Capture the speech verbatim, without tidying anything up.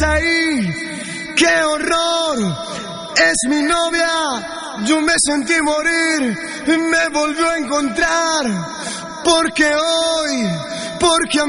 ahí, qué horror, es mi novia. Yo me sentí morir, me volvió a encontrar, porque hoy, porque a